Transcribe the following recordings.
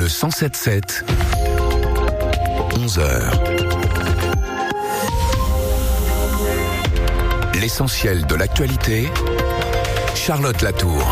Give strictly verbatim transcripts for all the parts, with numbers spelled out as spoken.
Le cent sept sept, onze heures. L'essentiel de l'actualité, Charlotte Latour.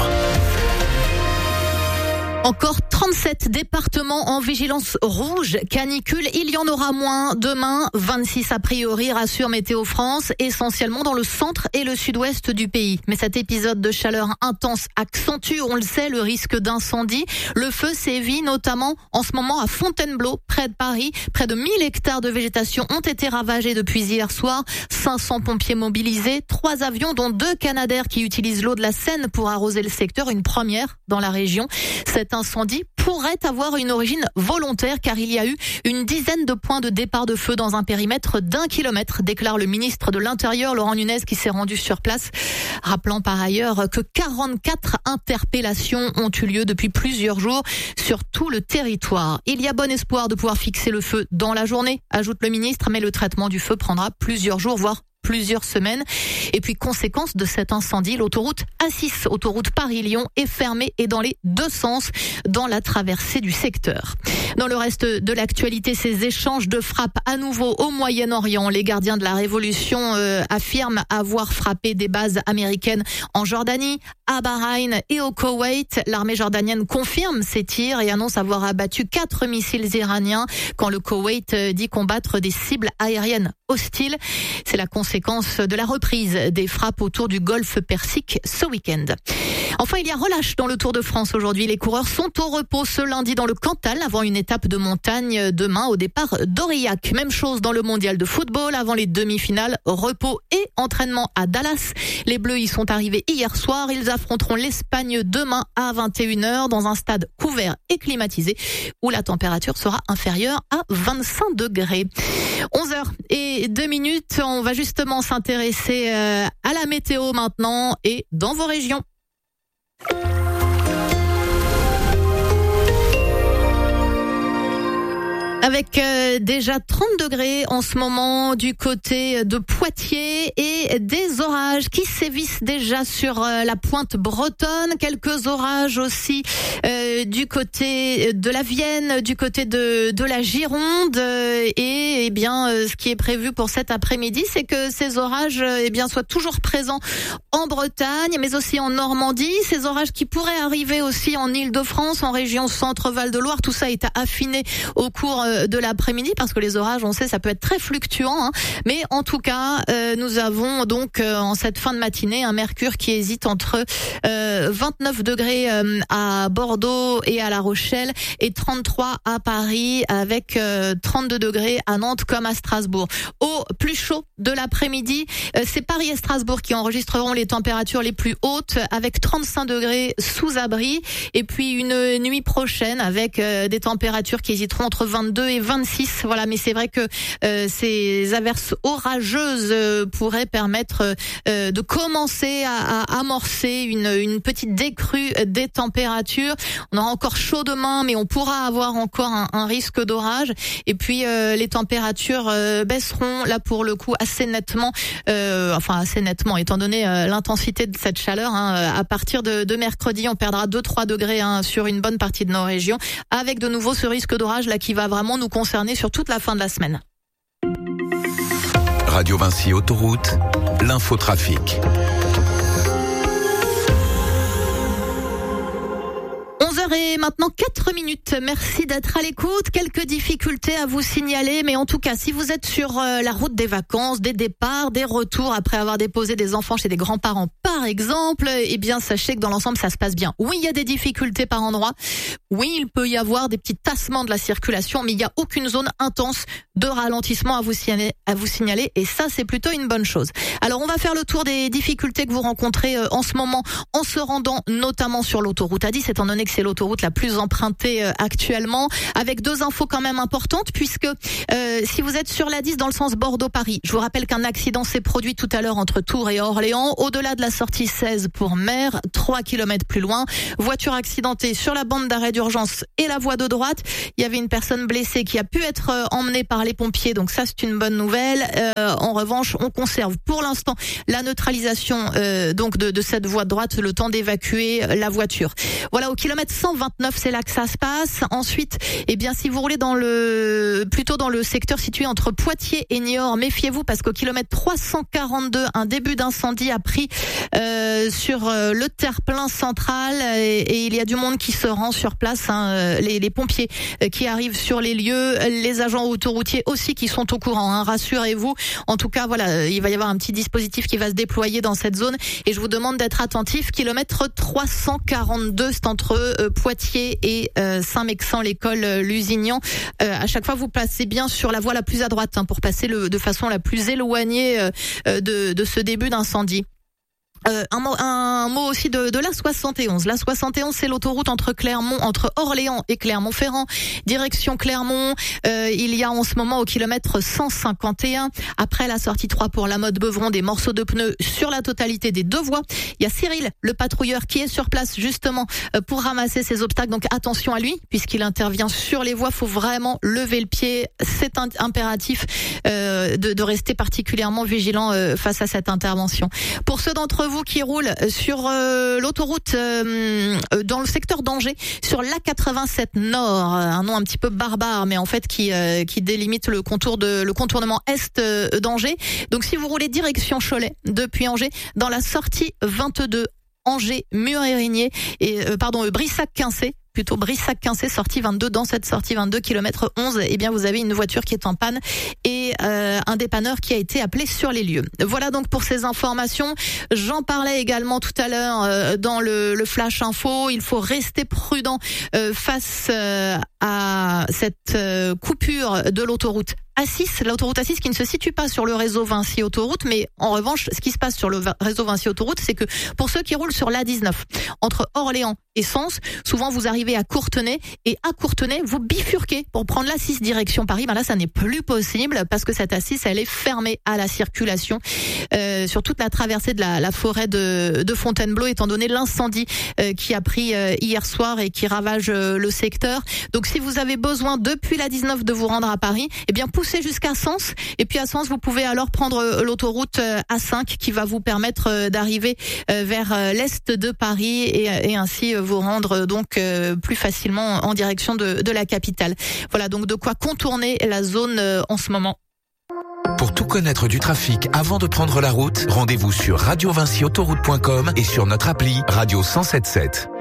Encore trente-sept départements en vigilance rouge, canicule, il y en aura moins demain, vingt-six a priori, rassure Météo France, essentiellement dans le centre et le sud-ouest du pays. Mais cet épisode de chaleur intense accentue, on le sait, le risque d'incendie. Le feu sévit notamment en ce moment à Fontainebleau, près de Paris. Près de mille hectares de végétation ont été ravagés depuis hier soir, cinq cents pompiers mobilisés, trois avions dont deux Canadair qui utilisent l'eau de la Seine pour arroser le secteur, une première dans la région. Cet incendie pourrait avoir une origine volontaire car il y a eu une dizaine de points de départ de feu dans un périmètre d'un kilomètre, déclare le ministre de l'Intérieur, Laurent Nunez, qui s'est rendu sur place, rappelant par ailleurs que quarante-quatre interpellations ont eu lieu depuis plusieurs jours sur tout le territoire. Il y a bon espoir de pouvoir fixer le feu dans la journée, ajoute le ministre, mais le traitement du feu prendra plusieurs jours, voire plusieurs semaines. Et puis, conséquence de cet incendie, l'autoroute A six, autoroute Paris-Lyon, est fermée et dans les deux sens dans la traversée du secteur. Dans le reste de l'actualité, ces échanges de frappes à nouveau au Moyen-Orient. Les gardiens de la Révolution euh, affirment avoir frappé des bases américaines en Jordanie, à Bahreïn et au Koweït. L'armée jordanienne confirme ces tirs et annonce avoir abattu quatre missiles iraniens quand le Koweït dit combattre des cibles aériennes hostiles. C'est la conséquence de la reprise des frappes autour du golfe Persique ce week-end. Enfin, il y a relâche dans le Tour de France aujourd'hui. Les coureurs sont au repos ce lundi dans le Cantal avant une étape de montagne demain au départ d'Aurillac. Même chose dans le mondial de football avant les demi-finales, repos et entraînement à Dallas. Les Bleus y sont arrivés hier soir. Ils affronteront l'Espagne demain à vingt et une heures dans un stade couvert et climatisé où la température sera inférieure à vingt-cinq degrés. onze heures et deux minutes, on va justement s'intéresser à la météo maintenant et dans vos régions. Avec euh, déjà trente degrés en ce moment du côté de Poitiers et des orages qui sévissent déjà sur euh, la pointe bretonne. Quelques orages aussi euh, du côté de la Vienne, du côté de, de la Gironde. Et eh bien, euh, ce qui est prévu pour cet après-midi, c'est que ces orages eh bien, soient toujours présents en Bretagne, mais aussi en Normandie. Ces orages qui pourraient arriver aussi en Île-de-France, en région Centre-Val de Loire. Tout ça est affiné au cours euh, de l'après-midi parce que les orages, on sait, ça peut être très fluctuant, hein. Mais en tout cas, euh, nous avons donc euh, en cette fin de matinée un mercure qui hésite entre euh, vingt-neuf degrés euh, à Bordeaux et à La Rochelle et trente-trois à Paris avec euh, trente-deux degrés à Nantes comme à Strasbourg. Au plus chaud de l'après-midi, euh, c'est Paris et Strasbourg qui enregistreront les températures les plus hautes avec trente-cinq degrés sous abri et puis une nuit prochaine avec euh, des températures qui hésiteront entre vingt-deux et vingt-six. Voilà, mais c'est vrai que euh, ces averses orageuses euh, pourraient permettre euh, de commencer à, à amorcer une, une petite décrue des températures. On aura encore chaud demain, mais on pourra avoir encore un, un risque d'orage. Et puis euh, les températures euh, baisseront là pour le coup assez nettement, euh, enfin assez nettement, étant donné euh, l'intensité de cette chaleur. Hein, à partir de, de mercredi, on perdra deux à trois degrés hein, sur une bonne partie de nos régions, avec de nouveau ce risque d'orage là qui va vraiment nous concerner sur toute la fin de la semaine. Radio Vinci Autoroute, l'infotrafic. onze heures et maintenant quatre minutes. Merci d'être à l'écoute. Quelques difficultés à vous signaler, mais en tout cas, si vous êtes sur euh, la route des vacances, des départs, des retours après avoir déposé des enfants chez des grands-parents, par exemple, eh bien, sachez que dans l'ensemble, ça se passe bien. Oui, il y a des difficultés par endroit. Oui, il peut y avoir des petits tassements de la circulation, mais il n'y a aucune zone intense de ralentissement à vous signaler, à vous signaler, et ça, c'est plutôt une bonne chose. Alors, on va faire le tour des difficultés que vous rencontrez euh, en ce moment en se rendant notamment sur l'autoroute A dix, étant donné que c'est l'autoroute la plus empruntée euh, actuellement, avec deux infos quand même importantes, puisque euh, si vous êtes sur l'A dix dans le sens Bordeaux-Paris, je vous rappelle qu'un accident s'est produit tout à l'heure entre Tours et Orléans, au-delà de la sortie seize pour Mer, trois kilomètres plus loin. Voiture accidentée sur la bande d'arrêt d'urgence et la voie de droite. Il y avait une personne blessée qui a pu être euh, emmenée par les pompiers, donc ça c'est une bonne nouvelle. Euh, en revanche, on conserve pour l'instant la neutralisation euh, donc de, de cette voie de droite, le temps d'évacuer la voiture. Voilà, au kilomètre cent vingt-neuf, c'est là que ça se passe. Ensuite, eh bien, si vous roulez dans le, plutôt dans le secteur situé entre Poitiers et Niort, méfiez-vous parce qu'au kilomètre trois cent quarante-deux, un début d'incendie a pris euh, sur euh, le terre-plein central et, et il y a du monde qui se rend sur place, hein, les, les pompiers euh, qui arrivent sur les lieux, les agents autoroutiers aussi qui sont au courant, hein, rassurez-vous. En tout cas, voilà, il va y avoir un petit dispositif qui va se déployer dans cette zone et je vous demande d'être attentif. Kilomètre trois cent quarante-deux, c'est entre euh, Poitiers et euh, Saint-Mexan, l'école euh, Lusignan. Euh, à chaque fois, vous passez bien sur la voie la plus à droite, hein, pour passer le, de façon la plus éloignée euh, de, de ce début d'incendie. Euh, un, mot, un mot aussi de, de l'A soixante et onze. L'A soixante et onze, c'est l'autoroute entre Clermont, entre Orléans et Clermont-Ferrand, direction Clermont. Euh, il y a en ce moment au kilomètre cent cinquante et un, après la sortie trois pour la mode Beuvron, des morceaux de pneus sur la totalité des deux voies. Il y a Cyril, le patrouilleur, qui est sur place justement pour ramasser ces obstacles. Donc attention à lui, puisqu'il intervient sur les voies. Faut vraiment lever le pied. C'est un, impératif euh, de, de rester particulièrement vigilant euh, face à cette intervention. Pour ceux d'entre vous qui roulent sur euh, l'autoroute euh, dans le secteur d'Angers, sur l'A quatre-vingt-sept Nord, un nom un petit peu barbare, mais en fait qui euh, qui délimite le contour de le contournement est euh, d'Angers. Donc si vous roulez direction Cholet depuis Angers, dans la sortie vingt-deux, Angers Mur-Érigné et euh, pardon euh, Brissac-Quincé, plutôt Brissac-Quincé, sortie vingt-deux, dans cette sortie vingt-deux, kilomètre onze, eh bien vous avez une voiture qui est en panne et euh, un dépanneur qui a été appelé sur les lieux. Voilà donc pour ces informations. J'en parlais également tout à l'heure euh, dans le, le Flash Info. Il faut rester prudent euh, face euh, à cette euh, coupure de l'autoroute A six, l'autoroute A six qui ne se situe pas sur le réseau Vinci Autoroute, mais en revanche, ce qui se passe sur le réseau Vinci Autoroute, c'est que pour ceux qui roulent sur l'A dix-neuf, entre Orléans et Sens, souvent vous arrivez à Courtenay, et à Courtenay, vous bifurquez pour prendre l'A six direction Paris. Ben là, ça n'est plus possible, parce que cette A six, elle est fermée à la circulation, euh, sur toute la traversée de la, la forêt de, de Fontainebleau, étant donné l'incendie euh, qui a pris euh, hier soir et qui ravage euh, le secteur. Donc si vous avez besoin, depuis l'A dix-neuf, de vous rendre à Paris, eh bien, poussez jusqu'à Sens, et puis à Sens vous pouvez alors prendre l'autoroute A cinq qui va vous permettre d'arriver vers l'est de Paris et, et ainsi vous rendre donc plus facilement en direction de, de la capitale. Voilà donc de quoi contourner la zone en ce moment. Pour tout connaître du trafic avant de prendre la route, rendez-vous sur radio vinci autoroute point com et sur notre appli Radio cent soixante-dix-sept.